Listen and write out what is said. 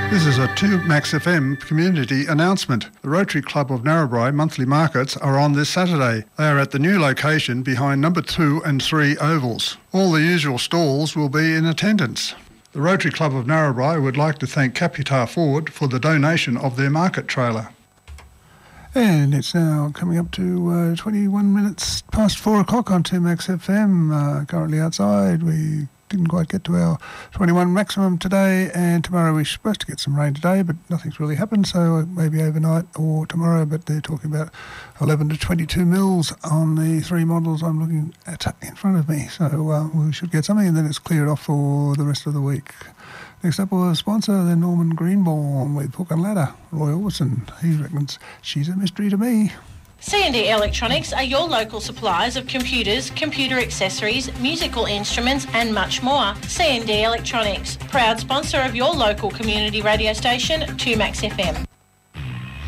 This is a 2Max FM community announcement. The Rotary Club of Narrabri monthly markets are on this Saturday. They are at the new location behind number 2 and 3 ovals. All the usual stalls will be in attendance. The Rotary Club of Narrabri would like to thank Capitar Ford for the donation of their market trailer. And it's now coming up to 21 minutes past 4 o'clock on 2Max FM. Currently outside, we didn't quite get to our 21 maximum today, and tomorrow we're supposed to get some rain today, but nothing's really happened, so maybe overnight or tomorrow, but they're talking about 11 to 22 mils on the 3 models I'm looking at in front of me, so we should get something, and then it's cleared off for the rest of the week. Next up, our sponsor, the Norman Greenbaum with Hook and Ladder. Roy Orbison, he reckons she's a mystery to me. C&D Electronics are your local suppliers of computers, computer accessories, musical instruments and much more. C&D Electronics, proud sponsor of your local community radio station, 2Max FM.